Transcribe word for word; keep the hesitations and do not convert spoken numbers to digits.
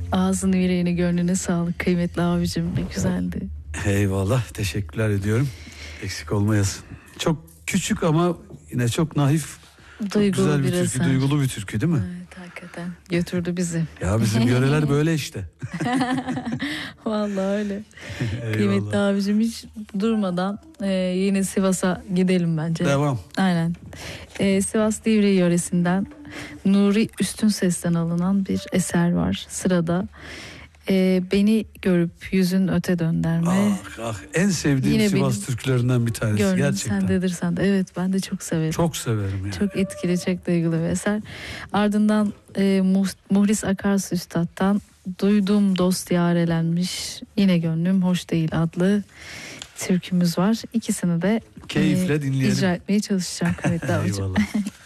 Ağzını, yüreğini, gönlüne sağlık kıymetli abicim, ne güzeldi. Eyvallah, teşekkürler ediyorum. Eksik olmayasın. Çok küçük ama yine çok naif, Duygulu çok güzel bir, bir türkü, eser. duygulu bir türkü değil mi? Evet, hakikaten götürdü bizi. Ya bizim yöreler böyle işte. Vallahi öyle. Kıymetli abicim, hiç durmadan e, yine Sivas'a gidelim bence. Devam. Aynen. E, Sivas Divriği yöresinden Nuri Üstün Ses'ten alınan bir eser var sırada. E, beni görüp yüzün öte döndürme. Ah, ah, en sevdiğim Yine Sivas türkülerinden bir tanesi. Gönlüm Gerçekten. sendedir sen de. Evet, ben de çok severim. Çok severim yani. Çok etkili, çok duygulu bir eser. Ardından e, Muhlis Akarsu Üstad'dan Duydum Dost Yarelenmiş Yine Gönlüm Hoş Değil adlı türkümüz var. İkisini de keyifle e, dinleyelim. icra etmeye çalışacağım. Evet, Eyvallah.